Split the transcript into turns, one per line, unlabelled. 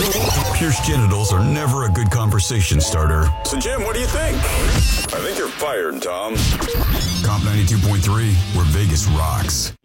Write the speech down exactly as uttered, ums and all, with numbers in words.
Pierced genitals are never a good conversation starter.
So, Jim, what do you think? I think you're fired, Tom.
Comp ninety-two point three, where Vegas rocks.